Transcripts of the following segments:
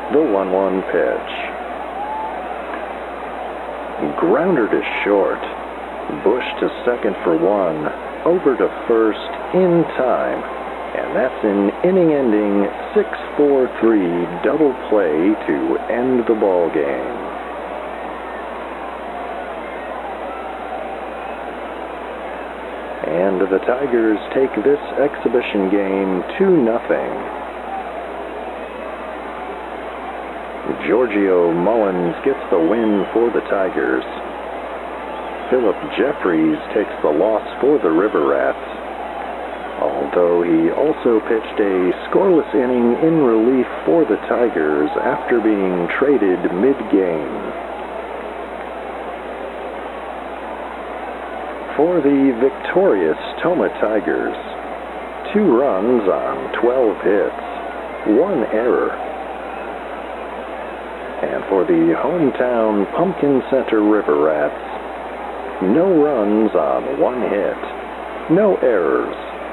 The 1-1 pitch. Grounder to short. Bush to second for one. Over to first in time. And that's an inning-ending 6-4-3 double play to end the ball game. And the Tigers take this exhibition game 2-0. Giorgio Mullins gets the win for the Tigers. Philip Jeffries takes the loss for the River Rats, although he also pitched a scoreless inning in relief for the Tigers after being traded mid-game. For the victorious Tomah Tigers, 2 runs on 12 hits, 1 error. And for the hometown Pumpkin Center River Rats, no runs on 1 hit, no errors.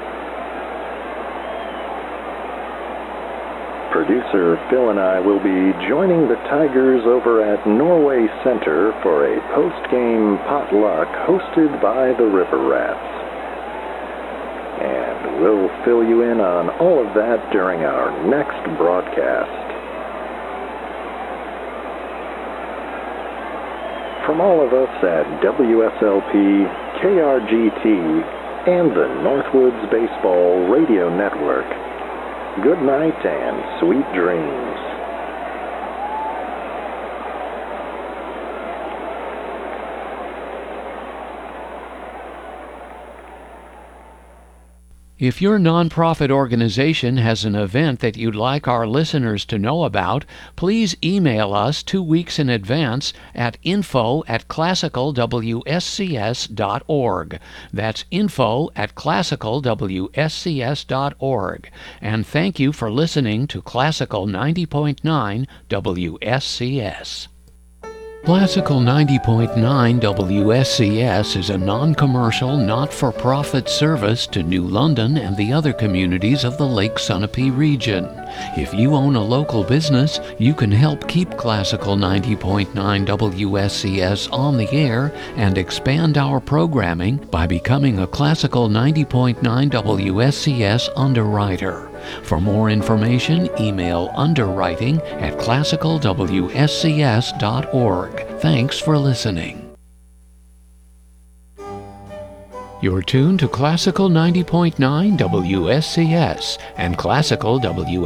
Producer Phil and I will be joining the Tigers over at Norway Center for a post-game potluck hosted by the River Rats. And we'll fill you in on all of that during our next broadcast. From all of us at WSLP, KRGT, and the Northwoods Baseball Radio Network, good night and sweet dreams. If your nonprofit organization has an event that you'd like our listeners to know about, please email us 2 weeks in advance at info@classicalwscs.org. That's info@classicalwscs.org. And thank you for listening to Classical 90.9 WSCS. Classical 90.9 WSCS is a non-commercial, not-for-profit service to New London and the other communities of the Lake Sunapee region. If you own a local business, you can help keep Classical 90.9 WSCS on the air and expand our programming by becoming a Classical 90.9 WSCS underwriter. For more information, email underwriting@classicalwscs.org. Thanks for listening. You're tuned to Classical 90.9 WSCS and Classical WSCS.